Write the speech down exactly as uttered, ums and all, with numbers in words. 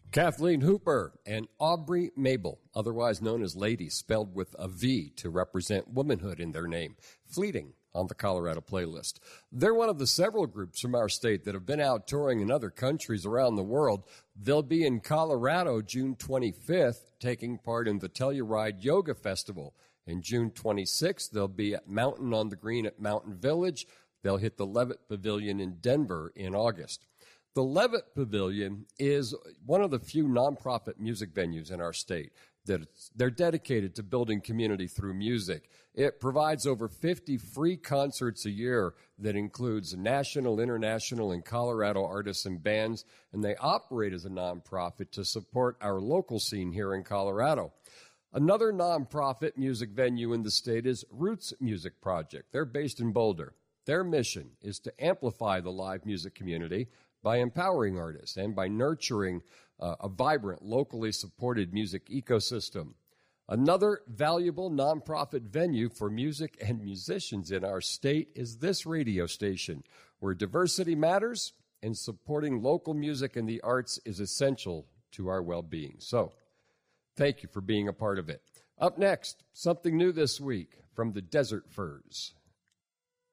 Kathleen Hooper and Aubrey Mabel, otherwise known as Lady, spelled with a V to represent womanhood in their name, fleeting on the Colorado playlist. They're one of the several groups from our state that have been out touring in other countries around the world. They'll be in Colorado June twenty-fifth, taking part in the Telluride Yoga Festival. And June twenty-sixth, they'll be at Mountain on the Green at Mountain Village. They'll hit the Levitt Pavilion in Denver in August. The Levitt Pavilion is one of the few nonprofit music venues in our state that they're dedicated to building community through music. It provides over fifty free concerts a year that includes national, international, and Colorado artists and bands, and they operate as a nonprofit to support our local scene here in Colorado. Another nonprofit music venue in the state is Roots Music Project. They're based in Boulder. Their mission is to amplify the live music community by empowering artists and by nurturing uh, a vibrant, locally supported music ecosystem. Another valuable nonprofit venue for music and musicians in our state is this radio station, where diversity matters and supporting local music and the arts is essential to our well-being. So, thank you for being a part of it. Up next, something new this week from the Desert Furs.